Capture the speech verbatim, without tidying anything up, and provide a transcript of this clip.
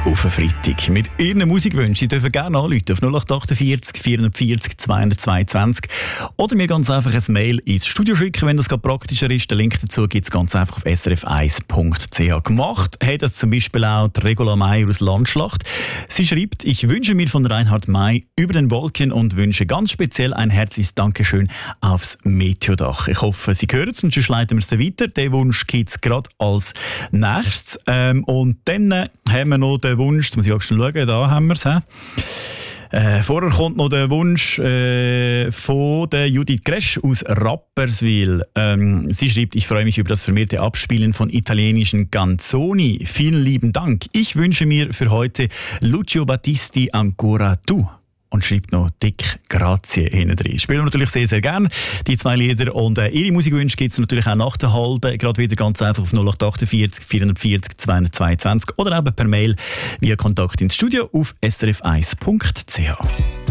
auf einen Freitag. Mit Ihren Musikwünschen. Sie dürfen gerne anrufen auf null acht achtundvierzig vierundvierzig zweihundertzweiundzwanzig oder mir ganz einfach ein Mail ins Studio schicken, wenn das gerade praktischer ist. Den Link dazu gibt es ganz einfach auf s r f eins punkt c h. Gemacht hat das zum Beispiel auch die Regula Meier aus Landschlacht. Sie schreibt: Ich wünsche mir von Reinhard May über den Wolken und wünsche ganz speziell ein herzliches Dankeschön aufs Meteodach. Ich hoffe, Sie hören es und sonst leiten wir es weiter. Den Wunsch gibt es gerade als nächstes. Ähm, und dann äh, haben wir noch den Wunsch, jetzt muss ich auch schon schauen, da haben wir es. Äh, vorher kommt noch der Wunsch äh, von der Judith Gresch aus Rapperswil. Ähm, sie schreibt: Ich freue mich über das vermehrte Abspielen von italienischen Canzoni. Vielen lieben Dank. Ich wünsche mir für heute Lucio Battisti Ancora Tu. Und schreibt noch dick Grazie hinten drin. Spielen wir natürlich sehr, sehr gerne, die zwei Lieder. Und äh, Ihre Musikwünsche gibt es natürlich auch nach der halben. Gerade wieder ganz einfach auf null acht achtundvierzig vierundvierzig zweihundertzweiundzwanzig oder eben per Mail via Kontakt ins Studio auf s r f eins punkt c h.